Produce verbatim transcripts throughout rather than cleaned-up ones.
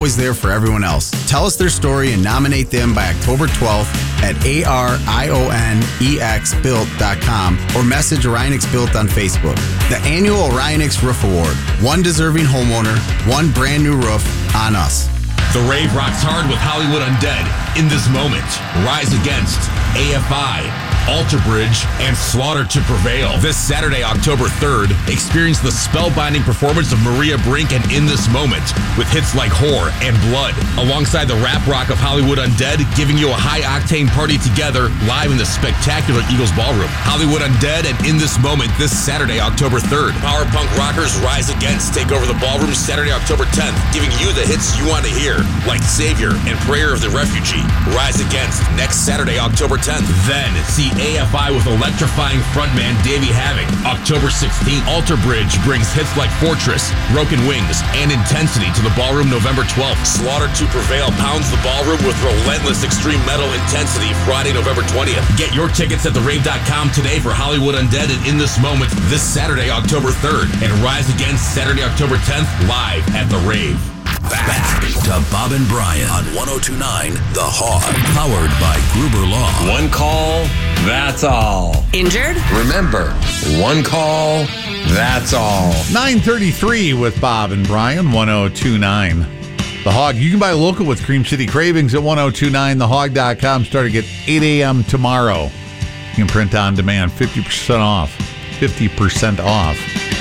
always there for everyone else. Tell us their story and nominate them by October twelfth at A R I O N E X built dot com or message Orionix Built on Facebook. The annual Orionix Roof Award. One deserving homeowner, one brand new roof on us. The Rave rocks hard with Hollywood Undead. In this moment, Rise Against, A F I, Alter Bridge, and Slaughter to Prevail. This Saturday, October third, experience the spellbinding performance of Maria Brink and In This Moment with hits like Whore and Blood, alongside the rap rock of Hollywood Undead, giving you a high-octane party together live in the spectacular Eagles Ballroom. Hollywood Undead and In This Moment this Saturday, October third. Power punk rockers Rise Against take over the ballroom Saturday, October tenth, giving you the hits you want to hear, like Savior and Prayer of the Refugee. Rise Against next Saturday, October tenth. Then see A F I with electrifying frontman Davey Having. October sixteenth, Alter Bridge brings hits like Fortress, Broken Wings, and Intensity to the ballroom November twelfth. Slaughter to Prevail pounds the ballroom with relentless extreme metal intensity Friday, November twentieth. Get your tickets at the rave dot com today for Hollywood Undead and In This Moment this Saturday, October third, and Rise Against Saturday, October tenth, live at the Rave. Back, Back to Bob and Brian on one oh two point nine The Hog, powered by Gruber Law. One call, that's all. Injured? Remember, one call, that's all. nine thirty-three with Bob and Brian, one oh two point nine The Hog. You can buy local with Cream City Cravings at one oh two point nine the hog dot com, starting at eight a.m. tomorrow. You can print on demand, fifty percent off. fifty percent off.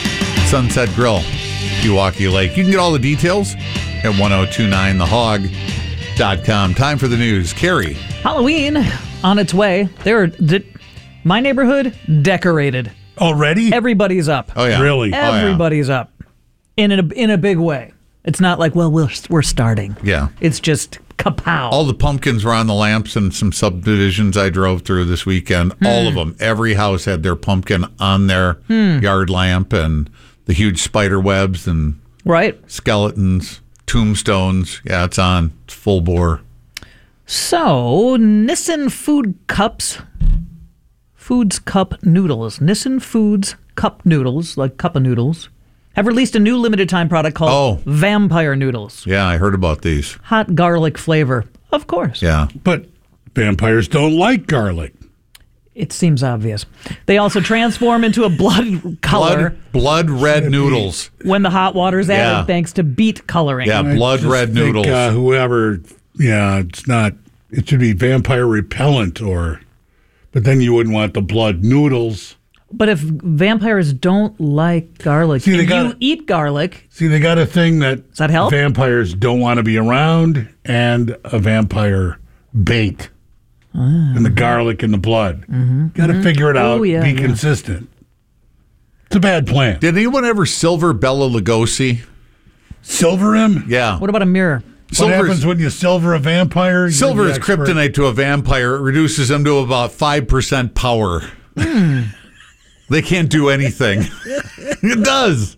Sunset Grill, Pewaukee Lake. You can get all the details at one oh two point nine the hog dot com. Time for the news. Carrie. Halloween on its way. There, de- my neighborhood decorated already. Everybody's up. Oh yeah, really? Everybody's oh, yeah. up in a in a big way. It's not like, well, we're we're starting. Yeah, it's just kapow. All the pumpkins were on the lamps in some subdivisions I drove through this weekend. Hmm. All of them. Every house had their pumpkin on their hmm. yard lamp, and the huge spider webs and right skeletons. Tombstones. Yeah, it's on. It's full bore. So, Nissin Food Cups, Foods Cup Noodles, Nissin Foods Cup Noodles, like cup of noodles, have released a new limited time product called oh. Vampire Noodles. Yeah, I heard about these. Hot garlic flavor, of course. Yeah. But vampires don't like garlic. It seems obvious. They also transform into a blood color. Blood, blood red noodles. When the hot water's added, yeah. thanks to beet coloring. Yeah, blood red think, noodles. Uh, whoever, yeah, it's not, it should be vampire repellent or, but then you wouldn't want the blood noodles. But if vampires don't like garlic, see, and you eat garlic. See, they got a thing that, does that help? Vampires don't want to be around and a vampire bait. Ah. And the garlic and the blood. Mm-hmm. Got to mm-hmm. figure it out. Oh, yeah, be yeah. consistent. It's a bad plan. Did anyone ever silver Bela Lugosi? Silver him? Yeah. What about a mirror? What Silver's, happens when you silver a vampire? Silver is kryptonite to a vampire. It reduces them to about five percent power. Mm. They can't do anything. It does.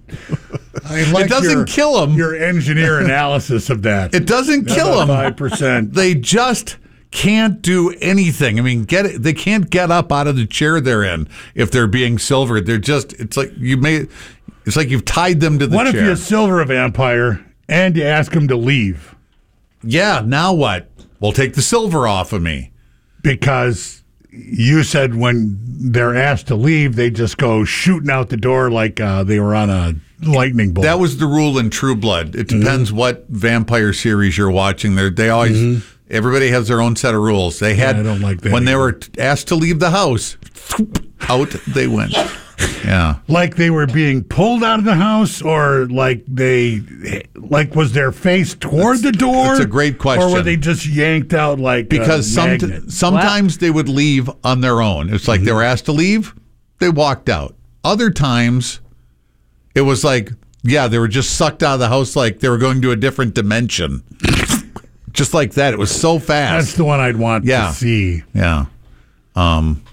I like it doesn't your, kill them. Your engineer analysis of that. It doesn't kill them. five percent. They just can't do anything. I mean, get it. They can't get up out of the chair they're in if they're being silvered. They're just. It's like you may. It's like you've tied them to the what chair. What if you silver a vampire and you ask him to leave? Yeah. Now what? Well, take the silver off of me. Because you said when they're asked to leave, they just go shooting out the door like uh, they were on a lightning bolt. That was the rule in True Blood. It depends mm-hmm. what vampire series you're watching. They they always. Mm-hmm. Everybody has their own set of rules. They had yeah, I don't like that when either. They were asked to leave the house, out they went. Yeah, like they were being pulled out of the house, or like they, like was their face toward that's, the door? That's a great question. Or were they just yanked out like because a some, sometimes what? They would leave on their own. It's like mm-hmm. they were asked to leave, they walked out. Other times, it was like yeah, they were just sucked out of the house like they were going to a different dimension. Just like that. It was so fast. That's the one I'd want yeah. to see. Yeah. Um.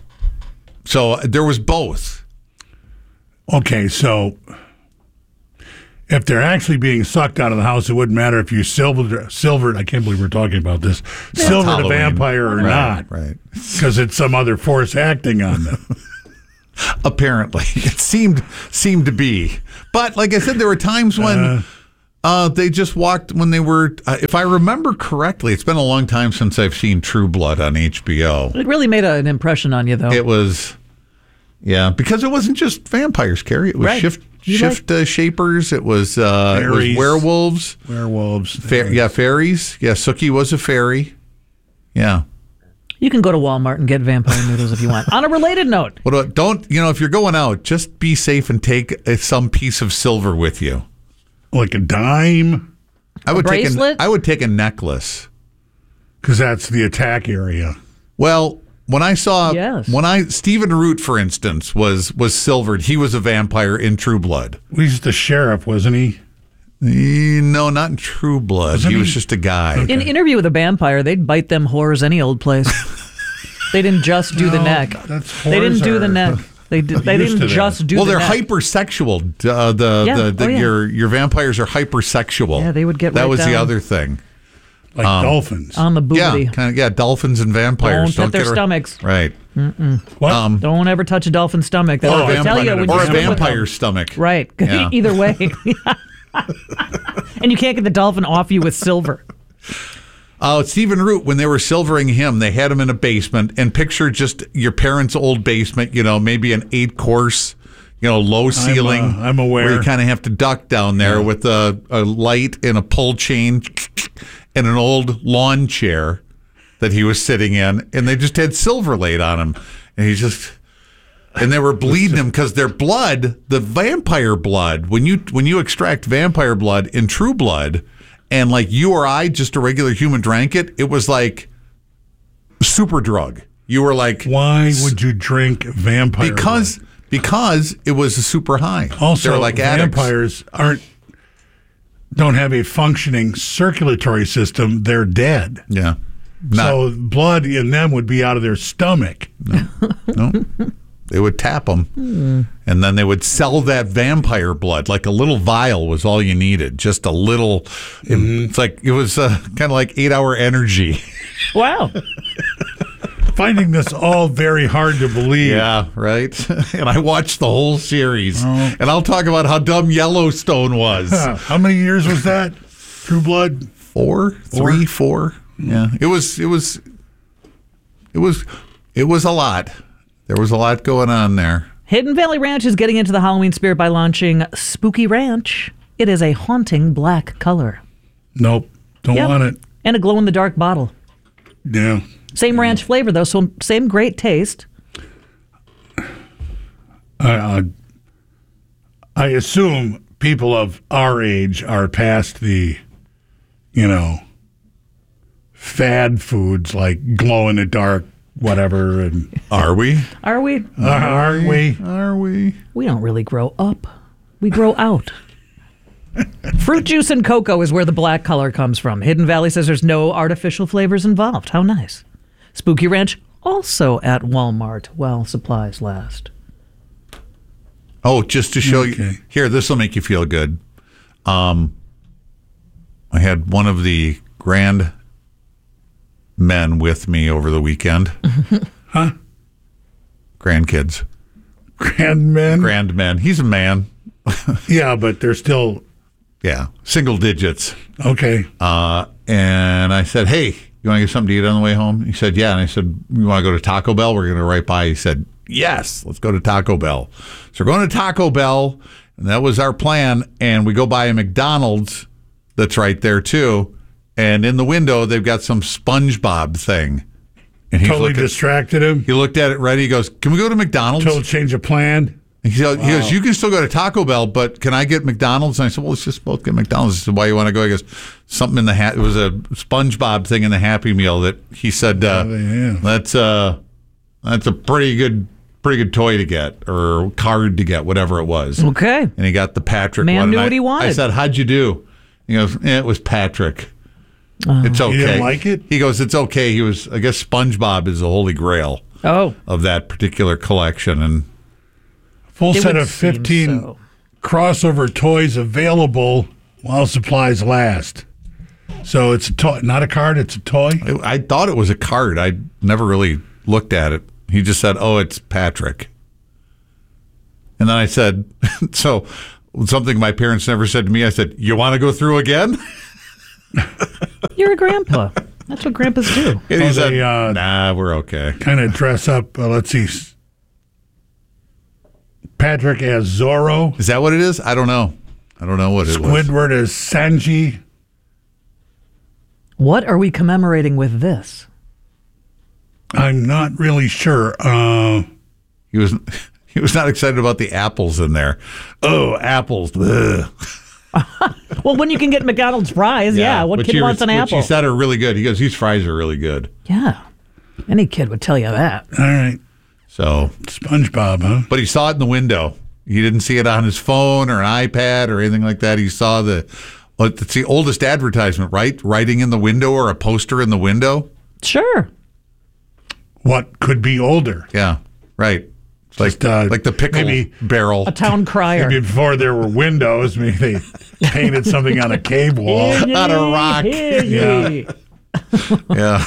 So there was both. Okay, so if they're actually being sucked out of the house, it wouldn't matter if you silvered, silvered I can't believe we're talking about this, yeah, silvered a vampire or right, not. Right. Because it's some other force acting on them. Apparently. It seemed seemed to be. But like I said, there were times when... Uh, Uh, they just walked when they were, uh, if I remember correctly, it's been a long time since I've seen True Blood on H B O. It really made a, an impression on you, though. It was, yeah, because it wasn't just vampires, Carrie. It was Right. shift You shift uh, shapers. It was, uh, it was Fairies. werewolves. Werewolves. Fa- yeah, fairies. Yeah, Sookie was a fairy. Yeah. You can go to Walmart and get vampire noodles if you want. On a related note, What about, don't, you know, if you're going out, just be safe and take uh, some piece of silver with you. Like a dime, I would take bracelet? a, I would take a necklace. because that's the attack area. Well, when I saw Yes. when I Stephen Root, for instance, was was silvered. He was a vampire in True Blood. He's the sheriff, wasn't he? Eh, No, not in True Blood. Wasn't he was he? just a guy. in Interview with a Vampire, they'd bite them whores any old place. They didn't just do the No, neck. that's They didn't whores do the are- neck. They did, they Used to didn't that. just do well, the they're neck. hypersexual. Uh, the Yeah. the, the Oh, yeah. your your vampires are hypersexual. Yeah, they would get that right was the down. other thing. Like dolphins. on the boobity. Yeah, kind of. Yeah, dolphins and vampires Don't pet their get ar- stomachs. Right. what? Um, Don't ever touch a dolphin's stomach. They'll Or a they'll tell you vampire- when or you a swim with them. vampire's stomach. Right. Yeah. Either way. And you can't get the dolphin off you with silver. Uh, Stephen Root, when they were silvering him, they had him in a basement, and picture just your parents' old basement, you know, maybe an eight course, you know, low ceiling. uh, I'm aware. Where you kind of have to duck down there with a, a light and a pull chain and an old lawn chair that he was sitting in, and they just had silver laid on him. And he just... And they were bleeding him because their blood, the vampire blood, when you when you extract vampire blood in True Blood, and like you or I, just a regular human, drank it, it was like super drug. You were like, Why would you drink vampire because blood? because it was a super high. Also, They're like addicts. vampires aren't don't have a functioning circulatory system. They're dead. Yeah, Not, So blood in them would be out of their stomach. no. They would tap them, and then they would sell that vampire blood. Like a little vial was all you needed. Just a little. It's like it was uh, kind of like eight-hour energy. Wow. Finding this all very hard to believe. Yeah, right. And I watched the whole series, and I'll talk about how dumb Yellowstone was. Huh. How many years was that? True Blood? Four, three, four. Yeah, it was. It was. It was. It was a lot. There was a lot going on there. Hidden Valley Ranch is getting into the Halloween spirit by launching Spooky Ranch. It is a haunting black color. Nope. Don't Yep. want it. And a glow-in-the-dark bottle. Yeah. Same ranch flavor, though, so same great taste. Uh, I assume people of our age are past the, you know, fad foods like glow in the dark, whatever. And Are we? Are we? uh, are we? Are we? We don't really grow up. We grow out. Fruit juice and cocoa is where the black color comes from. Hidden Valley says there's no artificial flavors involved. How nice. Spooky Ranch also at Walmart while supplies last. Oh, just to show you. Okay. Here, this will make you feel good. Um, I had one of the grand men with me over the weekend. Huh? Grandkids. Grandmen? Grand men. He's a man. Yeah, but they're still, Yeah. Single digits. okay. Uh, and I said, hey, you want to get something to eat on the way home? He said, yeah. And I said, you want to go to Taco Bell? We're going to right by. He said, yes, let's go to Taco Bell. So we're going to Taco Bell, and that was our plan. And we go by a McDonald's that's right there, too. And in the window, they've got some SpongeBob thing. And he's Totally looking- distracted him. He looked at it ready. He goes, can we go to McDonald's? Total change of plan. He goes, he goes, you can still go to Taco Bell, but can I get McDonald's? And I said, well, let's just both get McDonald's. I said, why you want to go? He goes, something in the hat. It was a SpongeBob thing in the Happy Meal that he said, uh, Oh, yeah. that's uh, that's a pretty good, pretty good toy to get or card to get, whatever it was. Okay. And he got the Patrick Man one. knew And I- what he wanted. I said, how'd you do? He goes, eh, it was Patrick. It's okay. You didn't like it? He goes, it's okay. He was, I guess SpongeBob is the holy grail Oh. of that particular collection. And Full It set would of seem fifteen so. crossover toys available while supplies last. So it's a toy, not a card, it's a toy. I, I thought it was a card. I never really looked at it. He just said, oh, it's Patrick. And then I said, so something my parents never said to me. I said, "You want to go through again?" You're a grandpa. That's what grandpas do. And he Oh, said, they, uh, "Nah, we're okay." Kind of dress up. Uh, let's see. Patrick as Zorro. Is that what it is? I don't know. I don't know what it was. Squidward as Sanji. What are we commemorating with this? I'm not really sure. Uh, He was he was not excited about the apples in there. Oh, apples. Ugh. Well, when you can get McDonald's fries, yeah. What which kid he wants was- an which apple? he said are really good. He goes, these fries are really good. Yeah. Any kid would tell you that. all right. So, SpongeBob, huh? but he saw it in the window. He didn't see it on his phone or an iPad or anything like that. He saw the, well, it's the oldest advertisement, right? Writing in the window or a poster in the window. Sure. What could be older? Yeah, right. It's like Just, uh, like the pickle maybe- barrel. A town crier. Maybe before there were windows, maybe they painted something on a cave wall. On a rock. Yeah. Yeah.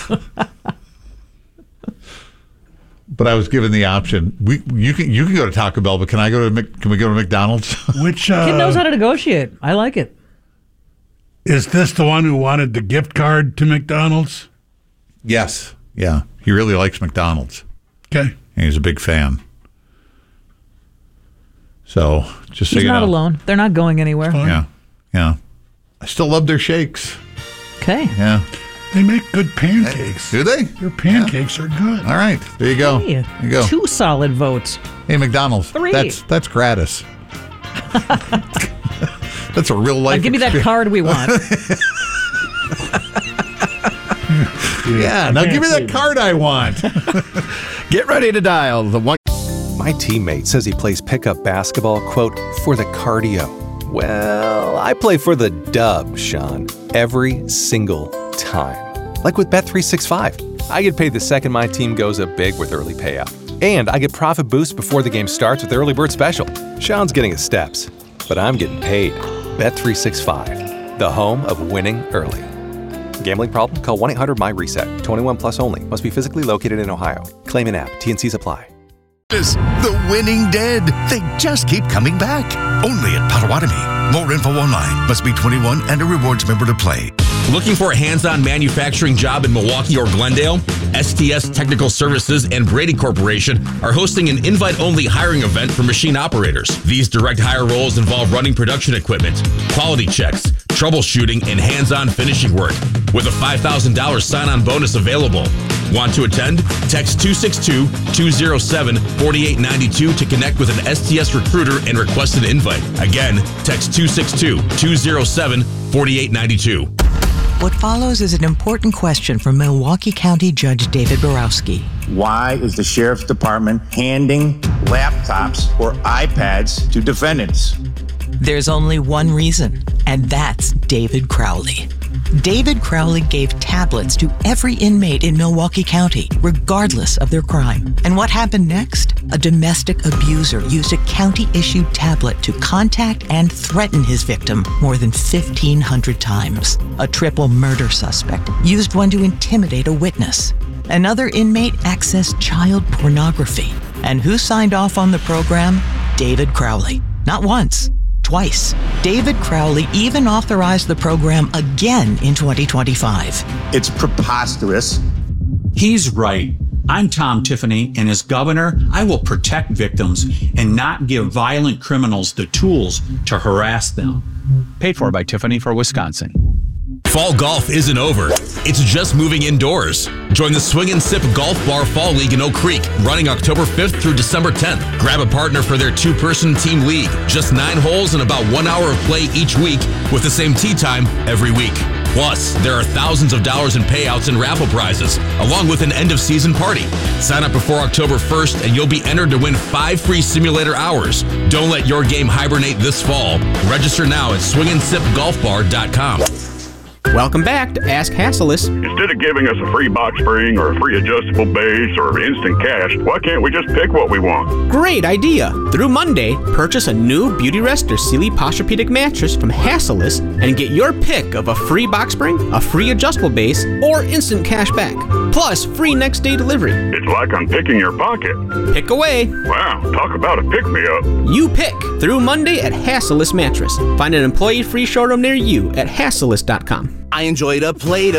But I was given the option. We you can you can go to Taco Bell, but can I go to Mc, can we go to McDonald's? Which uh, Kid knows how to negotiate. I like it. is this the one who wanted the gift card to McDonald's? Yes. Yeah. He really likes McDonald's. Okay. And he's a big fan. So just so He's you not know. alone. They're not going anywhere. Yeah. Yeah. I still love their shakes. Okay. Yeah. They make good pancakes. Do they? Their pancakes are good. All right. There you go. Hey, There you go. Two solid votes. Hey, McDonald's. Three. That's that's gratis. That's a real life. Now, give me that experience. card we want. Yeah. Now give me that card I want. Get ready to dial the one. My teammate says he plays pickup basketball, quote, for the cardio. Well, I play for the dub, Sean, every single time. Like with Bet three sixty-five. I get paid the second my team goes up big with early payout. And I get profit boost before the game starts with Early Bird Special. Sean's getting his steps, but I'm getting paid. Bet three sixty-five, the home of winning early. Gambling problem? Call one eight hundred M Y reset. twenty-one plus only. Must be physically located in Ohio. Claim in app. T and Cs apply. The Winning Dead. They just keep coming back. Only at Potawatomi. More info online. Must be twenty-one and a rewards member to play. Looking for a hands-on manufacturing job in Milwaukee or Glendale? S T S Technical Services and Brady Corporation are hosting an invite-only hiring event for machine operators. These direct hire roles involve running production equipment, quality checks, troubleshooting, and hands-on finishing work, with a five thousand dollars sign-on bonus available. Want to attend? Text two six two, two zero seven, four eight nine two to connect with an S T S recruiter and request an invite. Again, text two six two, two zero seven, four eight nine two. What follows is an important question from Milwaukee County Judge David Borowski. Why is the Sheriff's Department handing laptops or iPads to defendants? There's only one reason, and that's David Crowley. David Crowley gave tablets to every inmate in Milwaukee County, regardless of their crime. And what happened next? A domestic abuser used a county-issued tablet to contact and threaten his victim more than fifteen hundred times. A triple murder suspect used one to intimidate a witness. Another inmate accessed child pornography. And who signed off on the program? David Crowley. Not once. Twice. David Crowley even authorized the program again in twenty twenty-five. It's preposterous. He's right. I'm Tom Tiffany, and as governor, I will protect victims and not give violent criminals the tools to harass them. Paid for by Tiffany for Wisconsin. Fall golf isn't over. It's just moving indoors. Join the Swing and Sip Golf Bar Fall League in Oak Creek, running October fifth through December tenth. Grab a partner for their two-person team league. Just nine holes and about one hour of play each week with the same tee time every week. Plus, there are thousands of dollars in payouts and raffle prizes, along with an end-of-season party. Sign up before October first, and you'll be entered to win five free simulator hours. Don't let your game hibernate this fall. Register now at swing and sip golf bar dot com. Welcome back to Ask Hassleus. Instead of giving us a free box spring or a free adjustable base or instant cash, why can't we just pick what we want? Great idea. Through Monday, purchase a new Beautyrest or Sealy Posturepedic mattress from Hassleus and get your pick of a free box spring, a free adjustable base, or instant cash back. Plus, free next day delivery. It's like I'm picking your pocket. Pick away. Wow, talk about a pick-me-up. You pick through Monday at Hassleus Mattress. Find an employee-free showroom near you at hassleus dot com. I enjoyed a plate of